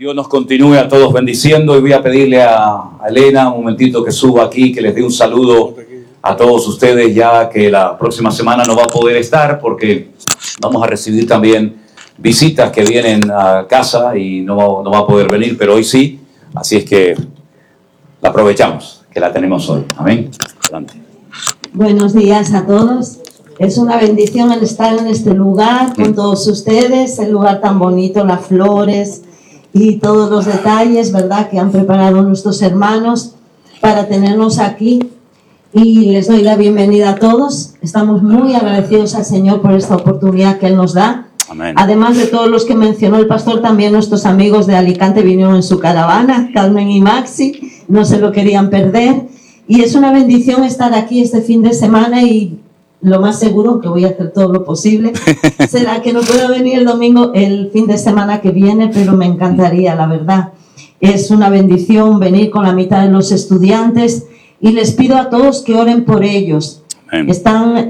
Dios nos continúe a todos bendiciendo y voy a pedirle a Elena un momentito que suba aquí, que les dé un saludo a todos ustedes, ya que la próxima semana no va a poder estar porque vamos a recibir también visitas que vienen a casa y no va a poder venir, pero hoy sí, así es que la aprovechamos, que la tenemos hoy. Amén. Adelante. Buenos días a todos. Es una bendición el estar en este lugar con todos ustedes, el lugar tan bonito, las flores y todos los detalles, ¿verdad?, que han preparado nuestros hermanos para tenernos aquí. Y les doy la bienvenida a todos. Estamos muy agradecidos al Señor por esta oportunidad que Él nos da. Amén. Además de todos los que mencionó el pastor, también nuestros amigos de Alicante vinieron en su caravana, Carmen y Maxi, no se lo querían perder. Y es una bendición estar aquí este fin de semana y lo más seguro, que voy a hacer todo lo posible, será que no pueda venir el domingo, el fin de semana que viene, pero me encantaría, la verdad. Es una bendición venir con la mitad de los estudiantes y les pido a todos que oren por ellos. Amén. Están,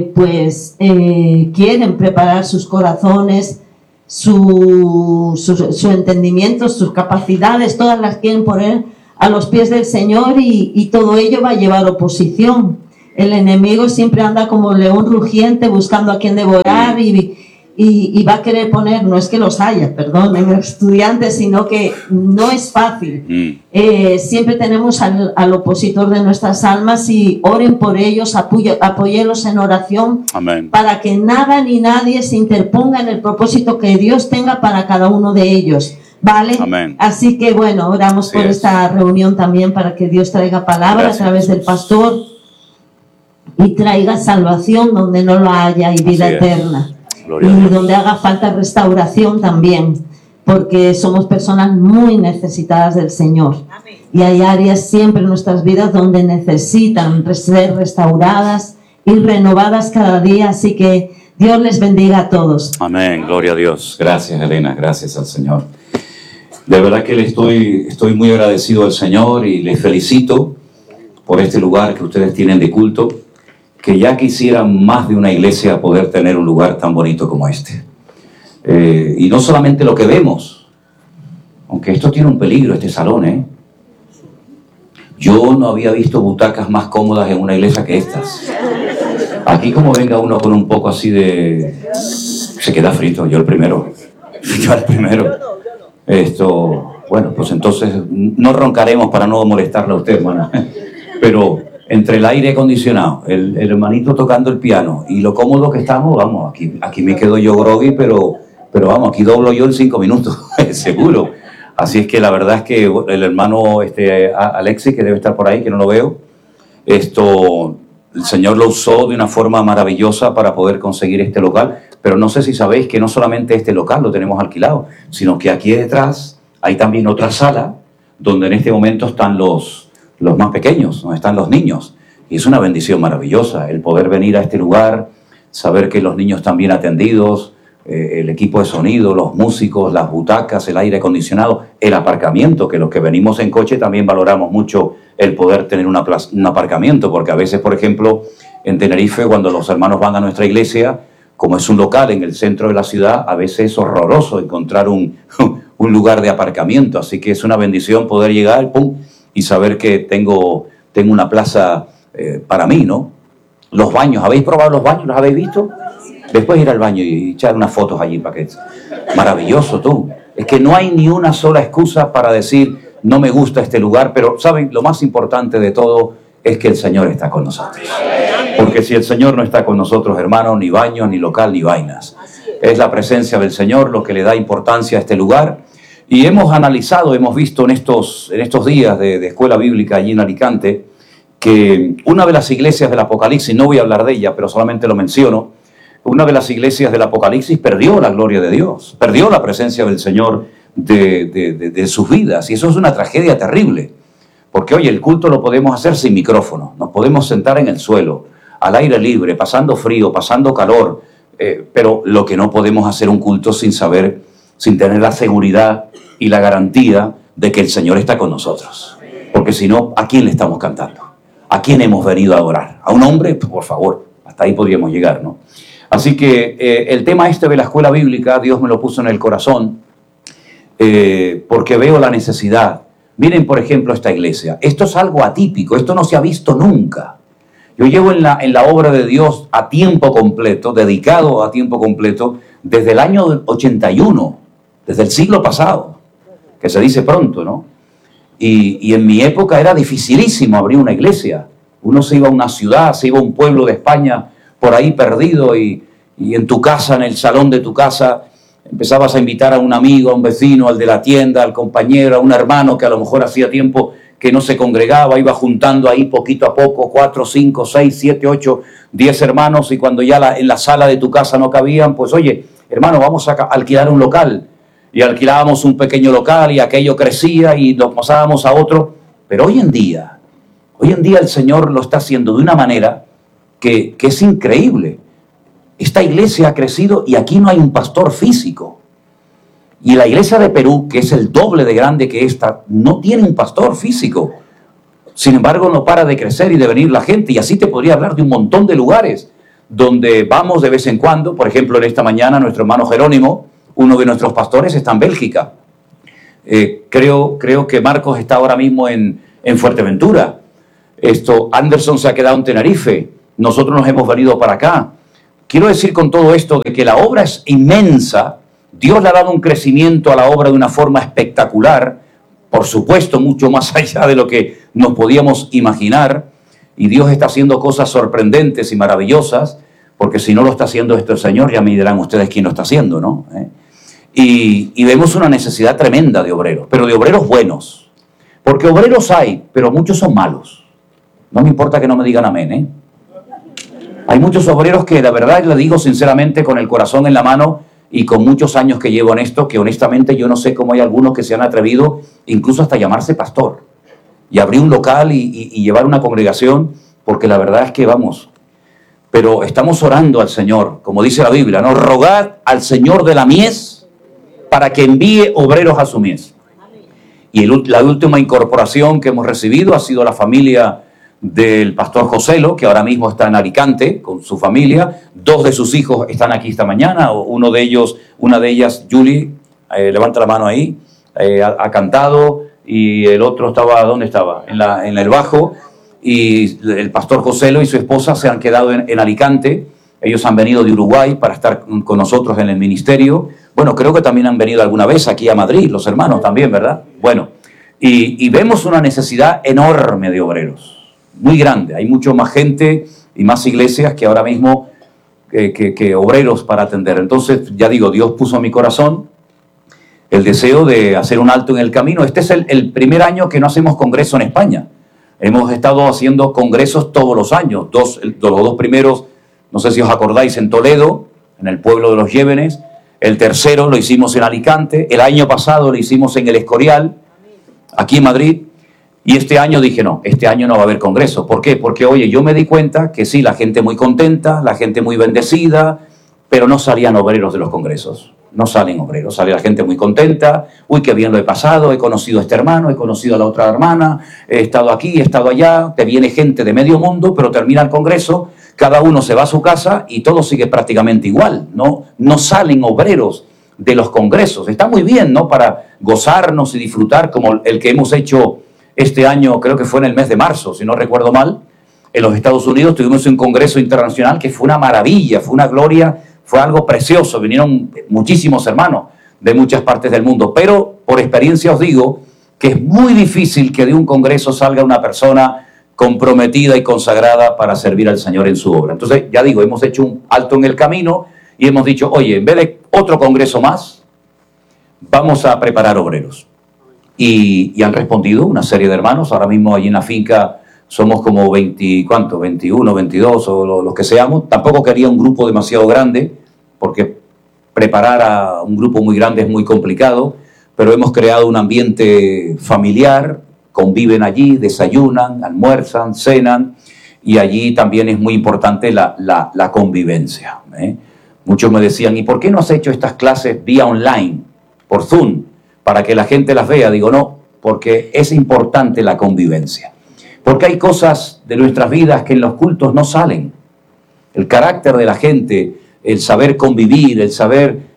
quieren preparar sus corazones, su entendimiento, sus capacidades, todas las quieren poner a los pies del Señor y todo ello va a llevar oposición. El enemigo siempre anda como león rugiente buscando a quien devorar y va a querer poner, no es que los haya, perdonen, estudiantes, sino que no es fácil. Siempre tenemos al opositor de nuestras almas y oren por ellos, apóyenlos en oración. Amén. Para que nada ni nadie se interponga en el propósito que Dios tenga para cada uno de ellos. ¿Vale? Amén. Así que bueno, oramos por esta reunión también para que Dios traiga palabra. Gracias, a través del pastor y traiga salvación donde no lo haya y vida eterna. Y donde haga falta restauración también, porque somos personas muy necesitadas del Señor. Amén. Y hay áreas siempre en nuestras vidas donde necesitan ser restauradas y renovadas cada día. Así que Dios les bendiga a todos. Amén, gloria a Dios. Gracias, Elena, gracias al Señor. De verdad que le estoy muy agradecido al Señor y les felicito por este lugar que ustedes tienen de culto, que ya quisieran más de una iglesia poder tener un lugar tan bonito como este. Y no solamente lo que vemos, aunque esto tiene un peligro, este salón, Yo no había visto butacas más cómodas en una iglesia que estas. Aquí como venga uno con un poco así de... Se queda frito, yo el primero. Bueno, pues entonces no roncaremos para no molestarle a usted, hermana. Pero entre el aire acondicionado, el hermanito tocando el piano y lo cómodo que estamos, vamos, aquí me quedo yo groggy, pero vamos, aquí doblo yo en 5 minutos, seguro. Así es que la verdad es que el hermano Alexis, que debe estar por ahí, que no lo veo, el Señor lo usó de una forma maravillosa para poder conseguir este local. Pero no sé si sabéis que no solamente este local lo tenemos alquilado, sino que aquí detrás hay también otra sala donde en este momento están los más pequeños, donde están los niños. Y es una bendición maravillosa el poder venir a este lugar, saber que los niños están bien atendidos, el equipo de sonido, los músicos, las butacas, el aire acondicionado, el aparcamiento, que los que venimos en coche también valoramos mucho el poder tener un aparcamiento, porque a veces, por ejemplo, en Tenerife, cuando los hermanos van a nuestra iglesia, como es un local en el centro de la ciudad, a veces es horroroso encontrar un lugar de aparcamiento. Así que es una bendición poder llegar, y saber que tengo una plaza para mí, ¿no? Los baños, ¿habéis probado los baños? ¿Los habéis visto? Después ir al baño y echar unas fotos allí para que... Maravilloso, tú. Es que no hay ni una sola excusa para decir, no me gusta este lugar, pero, ¿saben? Lo más importante de todo es que el Señor está con nosotros. Porque si el Señor no está con nosotros, hermanos, ni baños, ni local, ni vainas. Es la presencia del Señor lo que le da importancia a este lugar. Y hemos analizado, hemos visto en estos días de escuela bíblica allí en Alicante, que una de las iglesias del Apocalipsis, no voy a hablar de ella, pero solamente lo menciono, una de las iglesias del Apocalipsis perdió la gloria de Dios, perdió la presencia del Señor de sus vidas. Y eso es una tragedia terrible. Porque, oye, el culto lo podemos hacer sin micrófono, nos podemos sentar en el suelo, al aire libre, pasando frío, pasando calor, pero lo que no podemos hacer un culto sin tener la seguridad y la garantía de que el Señor está con nosotros. Porque si no, ¿a quién le estamos cantando? ¿A quién hemos venido a adorar? ¿A un hombre? Pues, por favor, hasta ahí podríamos llegar, ¿no? Así que el tema de la escuela bíblica, Dios me lo puso en el corazón, porque veo la necesidad. Miren, por ejemplo, esta iglesia. Esto es algo atípico, esto no se ha visto nunca. Yo llevo en la obra de Dios a tiempo completo, dedicado a tiempo completo, desde el año 81, desde el siglo pasado, que se dice pronto, ¿no? Y en mi época era dificilísimo abrir una iglesia. Uno se iba a una ciudad, se iba a un pueblo de España por ahí perdido y en tu casa, en el salón de tu casa, empezabas a invitar a un amigo, a un vecino, al de la tienda, al compañero, a un hermano que a lo mejor hacía tiempo que no se congregaba, iba juntando ahí poquito a poco, 4, 5, 6, 7, 8, 10 hermanos, y cuando ya en la sala de tu casa no cabían, pues oye, hermano, vamos a alquilar un local. Y alquilábamos un pequeño local y aquello crecía y lo pasábamos a otro. Pero hoy en día el Señor lo está haciendo de una manera que es increíble. Esta iglesia ha crecido y aquí no hay un pastor físico. Y la iglesia de Perú, que es el doble de grande que esta, no tiene un pastor físico. Sin embargo, no para de crecer y de venir la gente. Y así te podría hablar de un montón de lugares donde vamos de vez en cuando. Por ejemplo, en esta mañana nuestro hermano Jerónimo, uno de nuestros pastores, está en Bélgica. Creo que Marcos está ahora mismo en Fuerteventura. Anderson se ha quedado en Tenerife. Nosotros nos hemos venido para acá. Quiero decir con todo esto de que la obra es inmensa. Dios le ha dado un crecimiento a la obra de una forma espectacular. Por supuesto, mucho más allá de lo que nos podíamos imaginar. Y Dios está haciendo cosas sorprendentes y maravillosas. Porque si no lo está haciendo el Señor, ya me dirán ustedes quién lo está haciendo, ¿no? Y vemos una necesidad tremenda de obreros, pero de obreros buenos. Porque obreros hay, pero muchos son malos. No me importa que no me digan amén, ¿eh? Hay muchos obreros que, la verdad, le digo sinceramente, con el corazón en la mano y con muchos años que llevo en esto, que honestamente yo no sé cómo hay algunos que se han atrevido incluso hasta llamarse pastor y abrir un local y llevar una congregación, porque la verdad es que, vamos... Pero estamos orando al Señor, como dice la Biblia, ¿no? Rogad al Señor de la mies para que envíe obreros a su mies. Y la última incorporación que hemos recibido ha sido la familia del pastor Joselo, que ahora mismo está en Alicante con su familia. 2 de sus hijos están aquí esta mañana. Una de ellas, Julie, levanta la mano ahí, ha cantado, y el otro estaba, ¿dónde estaba? En el bajo. Y el pastor Joselo y su esposa se han quedado en Alicante. Ellos han venido de Uruguay para estar con nosotros en el ministerio. Bueno, creo que también han venido alguna vez aquí a Madrid, los hermanos también, ¿verdad? Bueno, y vemos una necesidad enorme de obreros, muy grande. Hay mucho más gente y más iglesias que ahora mismo que obreros para atender. Entonces, ya digo, Dios puso en mi corazón el deseo de hacer un alto en el camino. Este es el primer año que no hacemos congreso en España. Hemos estado haciendo congresos todos los años. Los 2 primeros, no sé si os acordáis, en Toledo, en el pueblo de los Llévenes. El tercero lo hicimos en Alicante. El año pasado lo hicimos en el Escorial, aquí en Madrid. Y este año dije, no, este año no va a haber congreso. ¿Por qué? Porque, oye, yo me di cuenta que sí, la gente muy contenta, la gente muy bendecida, pero no salían obreros de los congresos. No salen obreros, sale la gente muy contenta. Uy, qué bien lo he pasado, he conocido a este hermano, he conocido a la otra hermana, he estado aquí, he estado allá. Te viene gente de medio mundo, pero termina el congreso, cada uno se va a su casa y todo sigue prácticamente igual. No salen obreros de los congresos. Está muy bien, ¿no? Para gozarnos y disfrutar, como el que hemos hecho este año, creo que fue en el mes de marzo, si no recuerdo mal, en los Estados Unidos tuvimos un congreso internacional que fue una maravilla, fue una gloria. Fue algo precioso, vinieron muchísimos hermanos de muchas partes del mundo, pero por experiencia os digo que es muy difícil que de un congreso salga una persona comprometida y consagrada para servir al Señor en su obra. Entonces, ya digo, hemos hecho un alto en el camino y hemos dicho, oye, en vez de otro congreso más, vamos a preparar obreros. Y han respondido una serie de hermanos. Ahora mismo allí en la finca somos como 21, 22 o los que seamos. Tampoco quería un grupo demasiado grande, porque preparar a un grupo muy grande es muy complicado, pero hemos creado un ambiente familiar, conviven allí, desayunan, almuerzan, cenan, y allí también es muy importante la convivencia. Muchos me decían, ¿y por qué no has hecho estas clases vía online, por Zoom, para que la gente las vea? Digo, no, porque es importante la convivencia. Porque hay cosas de nuestras vidas que en los cultos no salen. El carácter de la gente, el saber convivir, el saber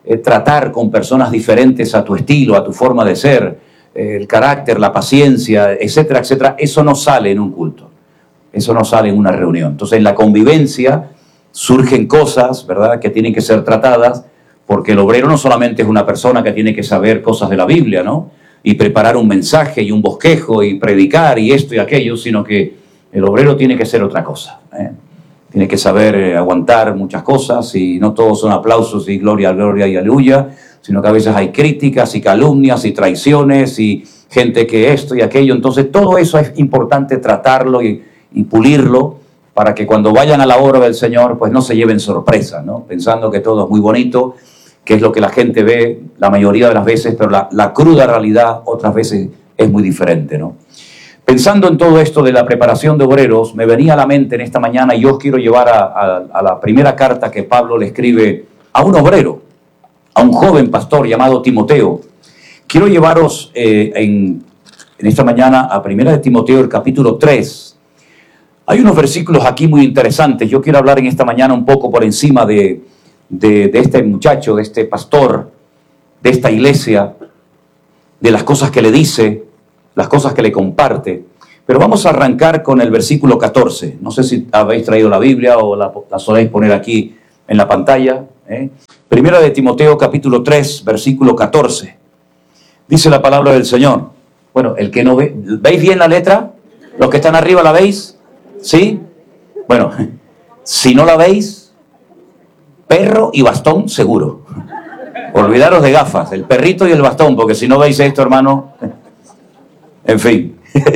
tratar con personas diferentes a tu estilo, a tu forma de ser, el carácter, la paciencia, etcétera, etcétera, eso no sale en un culto, eso no sale en una reunión. Entonces en la convivencia surgen cosas, ¿verdad?, que tienen que ser tratadas, porque el obrero no solamente es una persona que tiene que saber cosas de la Biblia, ¿no?, y preparar un mensaje y un bosquejo y predicar y esto y aquello, sino que el obrero tiene que ser otra cosa, ¿eh? Tiene que saber aguantar muchas cosas, y no todos son aplausos y gloria, gloria y aleluya, sino que a veces hay críticas y calumnias y traiciones y gente que esto y aquello. Entonces todo eso es importante tratarlo y pulirlo, para que cuando vayan a la obra del Señor pues no se lleven sorpresas, ¿no?, pensando que todo es muy bonito, que es lo que la gente ve la mayoría de las veces, pero la cruda realidad otras veces es muy diferente, ¿no? Pensando en todo esto de la preparación de obreros, me venía a la mente en esta mañana, y yo os quiero llevar a la primera carta que Pablo le escribe a un obrero, a un joven pastor llamado Timoteo. Quiero llevaros en esta mañana a 1 de Timoteo, el capítulo 3. Hay unos versículos aquí muy interesantes. Yo quiero hablar en esta mañana un poco por encima de este muchacho, de este pastor, de esta iglesia, de las cosas que le dice, las cosas que le comparte. Pero vamos a arrancar con el versículo 14. No sé si habéis traído la Biblia o la soléis poner aquí en la pantalla, ¿eh? 1 de Timoteo, capítulo 3, versículo 14. Dice la palabra del Señor. Bueno, el que no ve, ¿veis bien la letra? Los que están arriba, ¿la veis? ¿Sí? Bueno, si no la veis, perro y bastón seguro. Olvidaros de gafas, el perrito y el bastón, porque si no veis esto, hermano, en fin.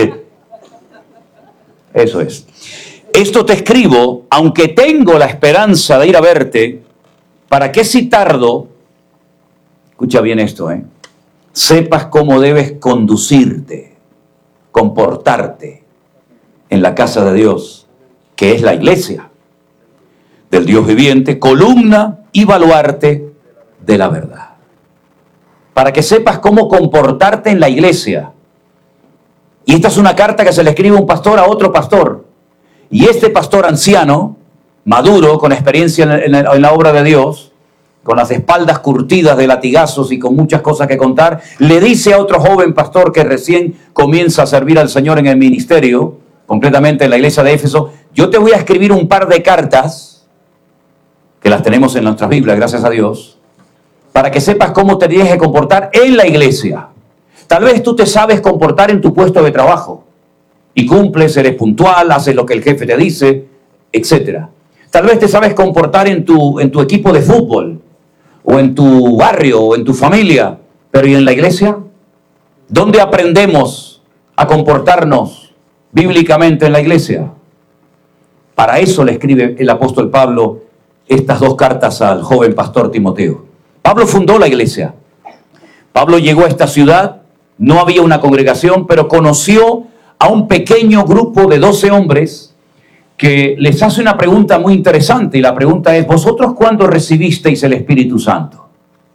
Eso es. Esto te escribo, aunque tengo la esperanza de ir a verte, para que si tardo, escucha bien esto, sepas cómo debes conducirte, comportarte en la casa de Dios, que es la iglesia del Dios viviente, columna y baluarte de la verdad. Para que sepas cómo comportarte en la iglesia. Y esta es una carta que se le escribe un pastor a otro pastor. Y este pastor anciano, maduro, con experiencia en la obra de Dios, con las espaldas curtidas de latigazos y con muchas cosas que contar, le dice a otro joven pastor que recién comienza a servir al Señor en el ministerio, concretamente en la iglesia de Éfeso: yo te voy a escribir un par de cartas, que las tenemos en nuestras Biblias, gracias a Dios, para que sepas cómo te tienes que comportar en la iglesia. Tal vez tú te sabes comportar en tu puesto de trabajo y cumples, eres puntual, haces lo que el jefe te dice, etc. Tal vez te sabes comportar en tu equipo de fútbol, o en tu barrio, o en tu familia, pero ¿y en la iglesia? ¿Dónde aprendemos a comportarnos bíblicamente en la iglesia? Para eso le escribe el apóstol Pablo estas dos cartas al joven pastor Timoteo. Pablo fundó la iglesia. Pablo llegó a esta ciudad, no había una congregación, pero conoció a un pequeño grupo de 12 hombres que les hace una pregunta muy interesante, y la pregunta es: ¿vosotros cuándo recibisteis el Espíritu Santo?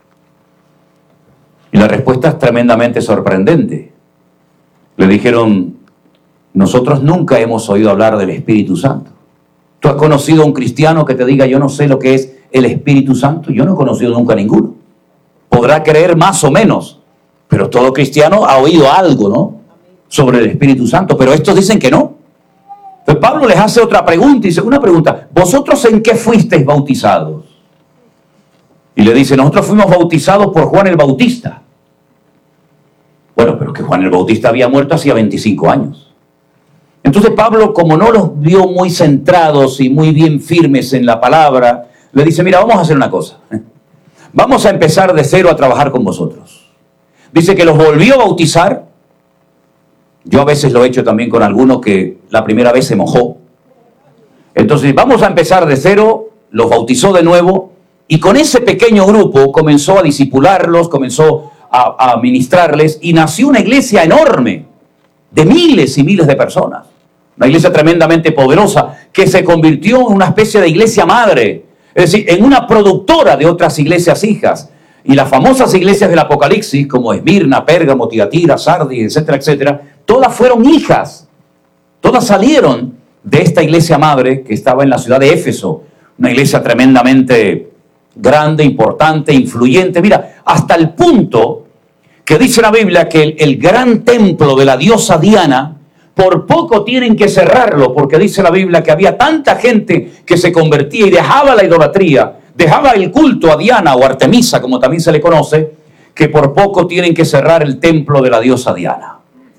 Y la respuesta es tremendamente sorprendente. Le dijeron: nosotros nunca hemos oído hablar del Espíritu Santo. ¿Tú has conocido a un cristiano que te diga: yo no sé lo que es el Espíritu Santo? Yo no he conocido nunca a ninguno. Podrá creer más o menos, pero todo cristiano ha oído algo, ¿no?, sobre el Espíritu Santo, pero estos dicen que no. Entonces Pablo les hace otra pregunta, y dice: una pregunta, ¿vosotros en qué fuisteis bautizados? Y le dice: nosotros fuimos bautizados por Juan el Bautista. Bueno, pero que Juan el Bautista había muerto hacía 25 años. Entonces Pablo, como no los vio muy centrados y muy bien firmes en la palabra, le dice: mira, vamos a hacer una cosa. Vamos a empezar de cero a trabajar con vosotros. Dice que los volvió a bautizar. Yo a veces lo he hecho también con algunos que la primera vez se mojó. Entonces vamos a empezar de cero, los bautizó de nuevo, y con ese pequeño grupo comenzó a discipularlos, comenzó a ministrarles, y nació una iglesia enorme, de miles y miles de personas. Una iglesia tremendamente poderosa, que se convirtió en una especie de iglesia madre, es decir, en una productora de otras iglesias hijas. Y las famosas iglesias del Apocalipsis, como Esmirna, Pérgamo, Tiatira, Sardis, etcétera, etcétera, todas fueron hijas. Todas salieron de esta iglesia madre que estaba en la ciudad de Éfeso, una iglesia tremendamente grande, importante, influyente. Mira, hasta el punto que dice la Biblia que el gran templo de la diosa Diana, por poco tienen que cerrarlo, porque dice la Biblia que había tanta gente que se convertía y dejaba la idolatría, dejaba el culto a Diana o Artemisa, como también se le conoce, que por poco tienen que cerrar el templo de la diosa Diana.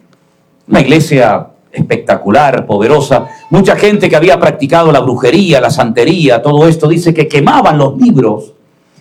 Una iglesia espectacular, poderosa. Mucha gente que había practicado la brujería, la santería, todo esto, dice que quemaban los libros.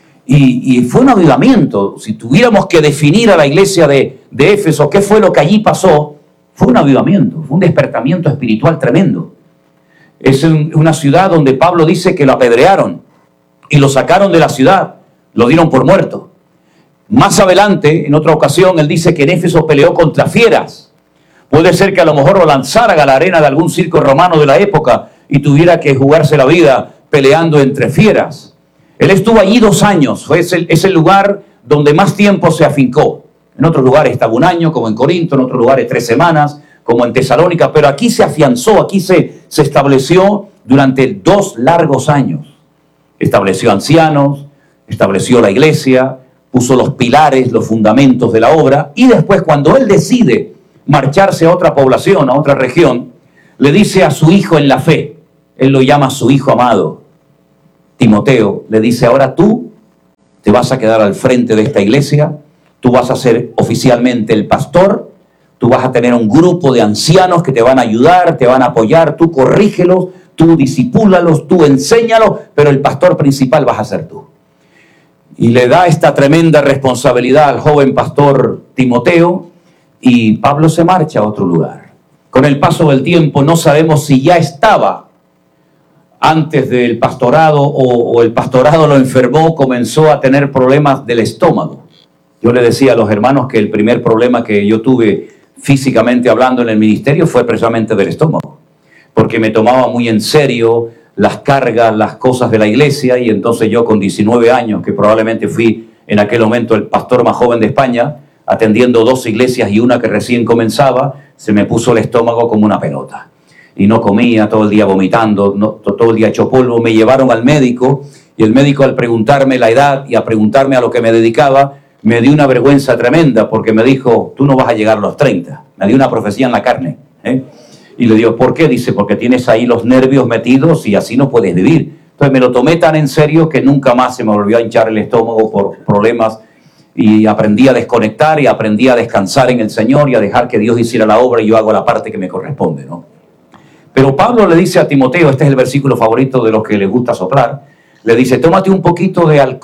Y fue un avivamiento. Si tuviéramos que definir a la iglesia de Éfeso, qué fue lo que allí pasó, fue un avivamiento, fue un despertamiento espiritual tremendo. Es una ciudad donde Pablo dice que lo apedrearon y lo sacaron de la ciudad, lo dieron por muerto. Más adelante, en otra ocasión, él dice que en Éfeso peleó contra fieras. Puede ser que a lo mejor lo lanzaran a la arena de algún circo romano de la época y tuviera que jugarse la vida peleando entre fieras. Él estuvo allí 2 años, es el lugar donde más tiempo se afincó. En otros lugares estaba 1 año, como en Corinto, en otros lugares 3 semanas, como en Tesalónica, pero aquí se afianzó, aquí se estableció durante 2 largos años. Estableció ancianos, estableció la iglesia, puso los pilares, los fundamentos de la obra, y después cuando él decide marcharse a otra población, a otra región, le dice a su hijo en la fe, él lo llama su hijo amado, Timoteo, le dice, ahora tú te vas a quedar al frente de esta iglesia, tú vas a ser oficialmente el pastor, tú vas a tener un grupo de ancianos que te van a ayudar, te van a apoyar, tú corrígelos, tú disipúlalos, tú enséñalos, pero el pastor principal vas a ser tú. Y le da esta tremenda responsabilidad al joven pastor Timoteo, y Pablo se marcha a otro lugar. Con el paso del tiempo no sabemos si ya estaba antes del pastorado o el pastorado lo enfermó, comenzó a tener problemas del estómago. Yo le decía a los hermanos que el primer problema que yo tuve físicamente hablando en el ministerio fue precisamente del estómago, porque me tomaba muy en serio las cargas, las cosas de la iglesia, y entonces yo con 19 años, que probablemente fui en aquel momento el pastor más joven de España, atendiendo 2 iglesias y una que recién comenzaba, se me puso el estómago como una pelota. Y no comía, todo el día vomitando, todo el día hecho polvo. Me llevaron al médico, y el médico, al preguntarme la edad y a preguntarme a lo que me dedicaba, me dio una vergüenza tremenda, porque me dijo, tú no vas a llegar a los 30. Me dio una profecía en la carne. Y le digo, ¿por qué? Dice, porque tienes ahí los nervios metidos y así no puedes vivir. Entonces me lo tomé tan en serio que nunca más se me volvió a hinchar el estómago por problemas, y aprendí a desconectar y aprendí a descansar en el Señor y a dejar que Dios hiciera la obra, y yo hago la parte que me corresponde, ¿no? Pero Pablo le dice a Timoteo, este es el versículo favorito de los que les gusta soplar, le dice, tómate un poquito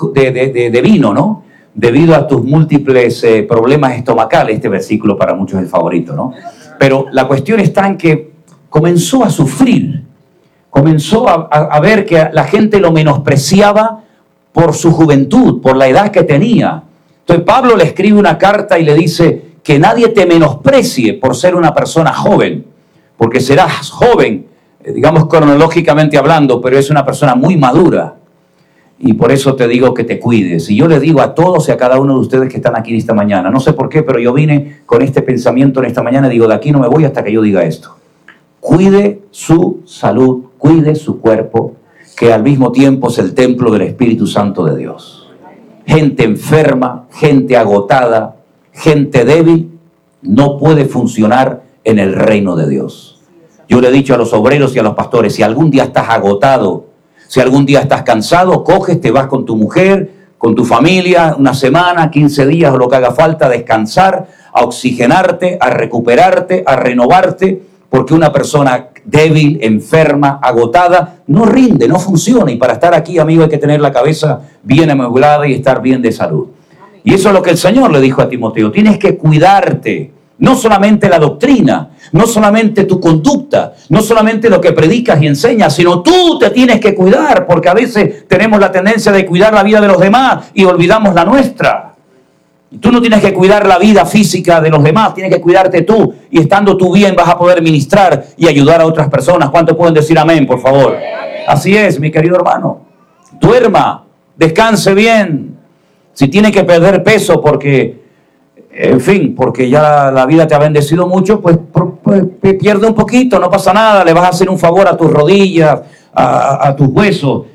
de vino, ¿no? Debido a tus múltiples problemas estomacales. Este versículo para muchos es el favorito, ¿no? Pero la cuestión está en que comenzó a sufrir, comenzó a ver que la gente lo menospreciaba por su juventud, por la edad que tenía. Entonces Pablo le escribe una carta y le dice que nadie te menosprecie por ser una persona joven, porque serás joven, digamos cronológicamente hablando, pero es una persona muy madura. Y por eso te digo que te cuides. Y yo le digo a todos y a cada uno de ustedes que están aquí esta mañana, no sé por qué, pero yo vine con este pensamiento en esta mañana, digo, de aquí no me voy hasta que yo diga esto. Cuide su salud, cuide su cuerpo, que al mismo tiempo es el templo del Espíritu Santo de Dios. Gente enferma, gente agotada, gente débil, no puede funcionar en el reino de Dios. Yo le he dicho a los obreros y a los pastores, si algún día estás agotado, si algún día estás cansado, coges, te vas con tu mujer, con tu familia, 1 semana, 15 días o lo que haga falta, a descansar, a oxigenarte, a recuperarte, a renovarte, porque una persona débil, enferma, agotada, no rinde, no funciona. Y para estar aquí, amigo, hay que tener la cabeza bien amueblada y estar bien de salud. Y eso es lo que el Señor le dijo a Timoteo. Tienes que cuidarte, no solamente la doctrina, no solamente tu conducta, no solamente lo que predicas y enseñas, sino tú te tienes que cuidar, porque a veces tenemos la tendencia de cuidar la vida de los demás y olvidamos la nuestra. Tú no tienes que cuidar la vida física de los demás, tienes que cuidarte tú, y estando tú bien vas a poder ministrar y ayudar a otras personas. ¿Cuántos pueden decir amén, por favor? Así es, mi querido hermano. Duerma, descanse bien. Si tiene que perder peso porque, en fin, porque ya la vida te ha bendecido mucho, pues pierde un poquito, no pasa nada, le vas a hacer un favor a tus rodillas, a tus huesos,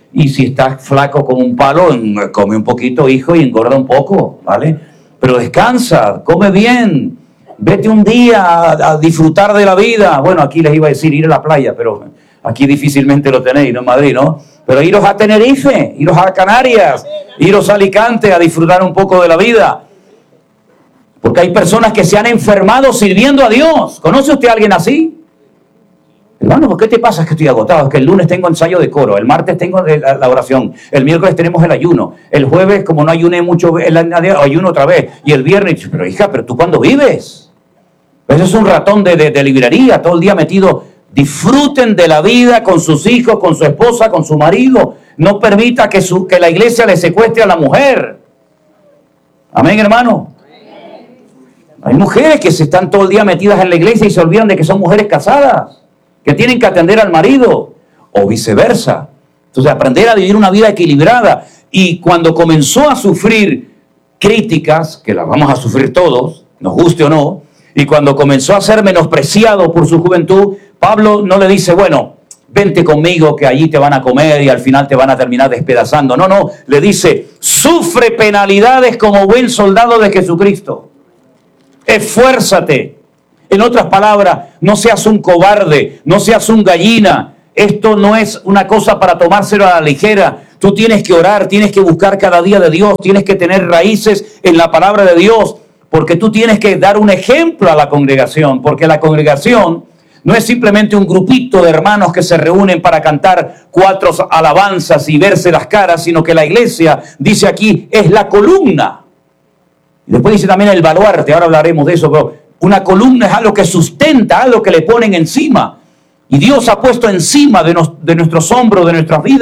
Y si estás flaco como un palo, come un poquito, hijo, y engorda un poco, ¿vale? Pero descansa, come bien, vete un día a disfrutar de la vida. Bueno, aquí les iba a decir ir a la playa, pero aquí difícilmente lo tenéis, ¿no? En Madrid, ¿no? Pero iros a Tenerife, iros a Canarias, iros a Alicante a disfrutar un poco de la vida. Porque hay personas que se han enfermado sirviendo a Dios. ¿Conoce usted a alguien así? Hermano, ¿por qué te pasa? Es que estoy agotado, es que el lunes tengo ensayo de coro, el martes tengo la oración, el miércoles tenemos el ayuno, el jueves, como no ayuné mucho, ayuno otra vez, y el viernes, pero hija, ¿pero tú cuándo vives? Ese es un ratón de librería, todo el día metido. Disfruten de la vida con sus hijos, con su esposa, con su marido. No permita que la iglesia le secuestre a la mujer. Amén, hermano. Hay mujeres que se están todo el día metidas en la iglesia y se olvidan de que son mujeres casadas, que tienen que atender al marido, o viceversa. Entonces, aprender a vivir una vida equilibrada. Y cuando comenzó a sufrir críticas, que las vamos a sufrir todos, nos guste o no, y cuando comenzó a ser menospreciado por su juventud, Pablo no le dice, bueno, vente conmigo que allí te van a comer y al final te van a terminar despedazando. No, le dice, sufre penalidades como buen soldado de Jesucristo. Esfuérzate. En otras palabras, no seas un cobarde, no seas un gallina. Esto no es una cosa para tomárselo a la ligera. Tú tienes que orar, tienes que buscar cada día de Dios, tienes que tener raíces en la palabra de Dios, porque tú tienes que dar un ejemplo a la congregación, porque la congregación no es simplemente un grupito de hermanos que se reúnen para cantar 4 alabanzas y verse las caras, sino que la iglesia, dice aquí, es la columna. Y después dice también el baluarte, ahora hablaremos de eso, pero una columna es algo que sustenta, algo que le ponen encima. Y Dios ha puesto encima de nuestros hombros, de nuestras vidas,